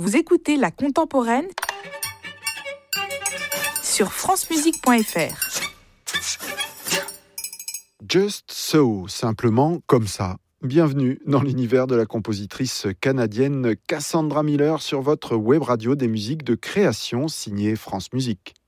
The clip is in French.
Vous écoutez La Contemporaine sur francemusique.fr. Just So, simplement comme ça. Bienvenue dans l'univers de la compositrice canadienne Cassandra Miller sur votre web radio des musiques de création signée France Musique.